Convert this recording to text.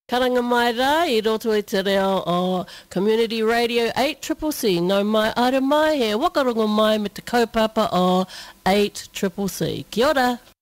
Karanga mai rā, I roto i te reo o Community Radio 8CCC. Nau mai ara mai, he wakarongo mai me te kaupapa o 8CCC. Kia ora.